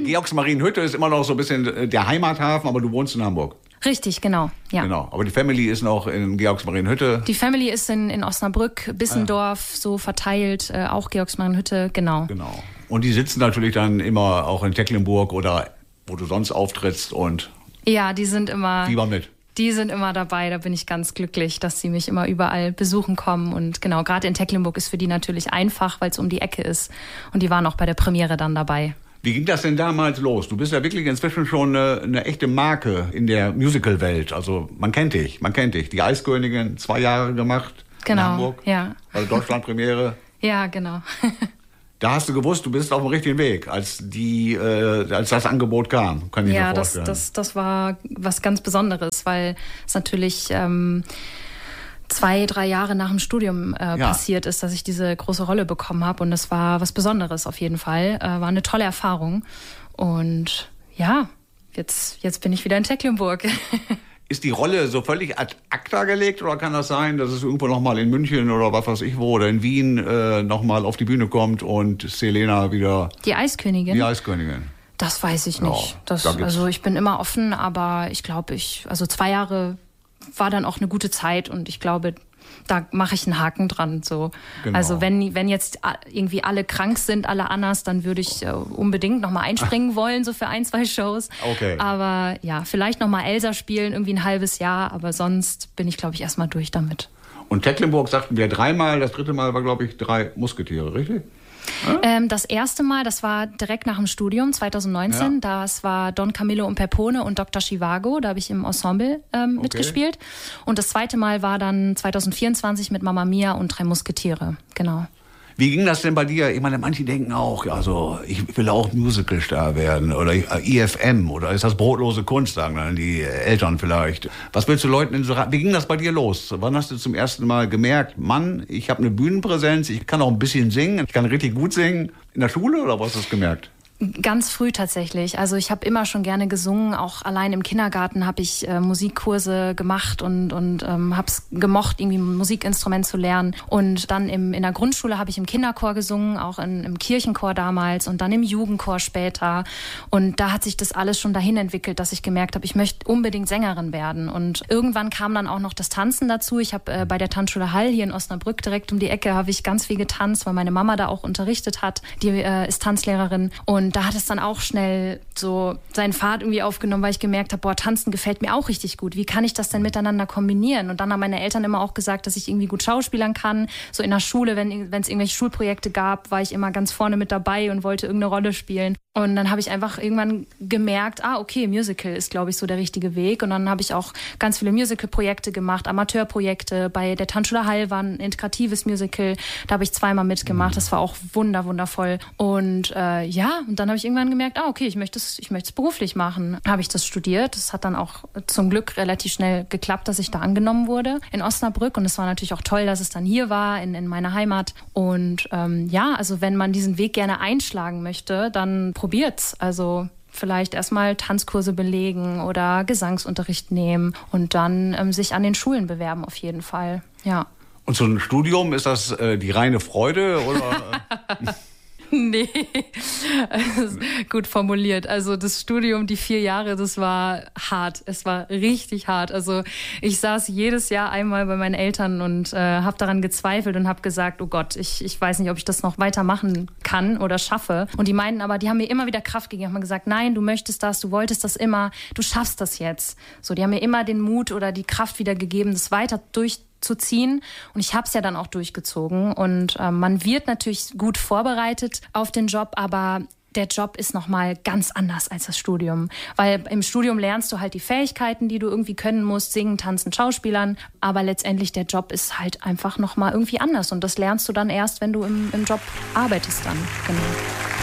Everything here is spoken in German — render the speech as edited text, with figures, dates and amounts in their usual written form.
Georgsmarienhütte ist immer noch so ein bisschen der Heimathafen, aber du wohnst in Hamburg. Richtig, genau. Ja. Genau, aber die Family ist noch in Georgsmarienhütte. Die Family ist in Osnabrück, Bissendorf, so verteilt, auch Georgsmarienhütte, genau. Genau. Und die sitzen natürlich dann immer auch in Tecklenburg oder wo du sonst auftrittst und ja, die sind immer mit. Die sind immer dabei, da bin ich ganz glücklich, dass sie mich immer überall besuchen kommen. Und genau, gerade in Tecklenburg ist für die natürlich einfach, weil es um die Ecke ist. Und die waren auch bei der Premiere dann dabei. Wie ging das denn damals los? Du bist ja wirklich inzwischen schon eine echte Marke in der Musical-Welt. Also man kennt dich. Die Eiskönigin, 2 Jahre gemacht in Hamburg. Ja. Also Deutschland-Premiere. Ja, genau. Da hast du gewusst, du bist auf dem richtigen Weg, als das Angebot kam. Kann ich mir vorstellen. Ja, das war was ganz Besonderes, weil es natürlich 2-3 Jahre nach dem Studium passiert ist, dass ich diese große Rolle bekommen habe. Und das war was Besonderes auf jeden Fall. War eine tolle Erfahrung. Und ja, jetzt bin ich wieder in Tecklenburg. Ist die Rolle so völlig ad acta gelegt oder kann das sein, dass es irgendwo nochmal in München oder was weiß ich wo oder in Wien nochmal auf die Bühne kommt und Selena wieder... Die Eiskönigin? Die Eiskönigin. Das weiß ich nicht. Also ich bin immer offen, aber ich glaube, 2 Jahre war dann auch eine gute Zeit und ich glaube, da mache ich einen Haken dran. So. Genau. Also wenn jetzt irgendwie alle krank sind, alle Annas, dann würde ich unbedingt nochmal einspringen wollen, so für 1-2 Shows. Okay. Aber ja, vielleicht nochmal Elsa spielen, irgendwie ein halbes Jahr, aber sonst bin ich, glaube ich, erstmal durch damit. Und Tecklenburg sagten wir 3-mal, das 3. Mal war, glaube ich, 3 Musketiere, richtig? Das erste Mal, das war direkt nach dem Studium, 2019. Ja. Das war Don Camillo und Peppone und Dr. Zhivago. Da habe ich im Ensemble mitgespielt. Und das 2. Mal war dann 2024 mit Mamma Mia und 3 Musketiere. Genau. Wie ging das denn bei dir? Ich meine, manche denken auch, also ich will auch Musicalstar werden oder IFM oder ist das brotlose Kunst, sagen dann die Eltern vielleicht. Was willst du Leuten denn so raten? Wie ging das bei dir los? Wann hast du zum ersten Mal gemerkt, Mann, ich habe eine Bühnenpräsenz, ich kann auch ein bisschen singen, ich kann richtig gut singen? In der Schule oder was hast du gemerkt? Ganz früh tatsächlich. Also ich habe immer schon gerne gesungen. Auch allein im Kindergarten habe ich Musikkurse gemacht und habe es gemocht, irgendwie ein Musikinstrument zu lernen. Und dann in der Grundschule habe ich im Kinderchor gesungen, auch im Kirchenchor damals und dann im Jugendchor später. Und da hat sich das alles schon dahin entwickelt, dass ich gemerkt habe, ich möchte unbedingt Sängerin werden. Und irgendwann kam dann auch noch das Tanzen dazu. Ich habe bei der Tanzschule Hall hier in Osnabrück direkt um die Ecke habe ich ganz viel getanzt, weil meine Mama da auch unterrichtet hat. Die ist Tanzlehrerin. Und da hat es dann auch schnell so seinen Pfad irgendwie aufgenommen, weil ich gemerkt habe, Tanzen gefällt mir auch richtig gut. Wie kann ich das denn miteinander kombinieren? Und dann haben meine Eltern immer auch gesagt, dass ich irgendwie gut schauspielern kann. So in der Schule, wenn es irgendwelche Schulprojekte gab, war ich immer ganz vorne mit dabei und wollte irgendeine Rolle spielen. Und dann habe ich einfach irgendwann gemerkt, okay, Musical ist, glaube ich, so der richtige Weg. Und dann habe ich auch ganz viele Musical-Projekte gemacht, Amateurprojekte. Bei der Tanzschule Hall war ein integratives Musical. Da habe ich 2-mal mitgemacht. Das war auch wundervoll. Und und dann habe ich irgendwann gemerkt, okay, ich möchte es beruflich machen. Habe ich das studiert. Das hat dann auch zum Glück relativ schnell geklappt, dass ich da angenommen wurde in Osnabrück. Und es war natürlich auch toll, dass es dann hier war, in meiner Heimat. Und also wenn man diesen Weg gerne einschlagen möchte, dann probiert's. Also vielleicht erstmal Tanzkurse belegen oder Gesangsunterricht nehmen und dann sich an den Schulen bewerben auf jeden Fall. Ja. Und so ein Studium, ist das die reine Freude oder? Nee, gut formuliert. Also das Studium, die 4 Jahre, das war hart. Es war richtig hart. Also ich saß jedes Jahr einmal bei meinen Eltern und habe daran gezweifelt und habe gesagt, oh Gott, ich weiß nicht, ob ich das noch weitermachen kann oder schaffe. Und die meinten aber, die haben mir immer wieder Kraft gegeben, haben gesagt, nein, du möchtest das, du wolltest das immer, du schaffst das jetzt. So, die haben mir immer den Mut oder die Kraft wieder gegeben, das weiter durchzuziehen. Und ich habe es ja dann auch durchgezogen. Und man wird natürlich gut vorbereitet auf den Job, aber der Job ist nochmal ganz anders als das Studium. Weil im Studium lernst du halt die Fähigkeiten, die du irgendwie können musst, singen, tanzen, schauspielern. Aber letztendlich der Job ist halt einfach nochmal irgendwie anders. Und das lernst du dann erst, wenn du im Job arbeitest dann. Genau.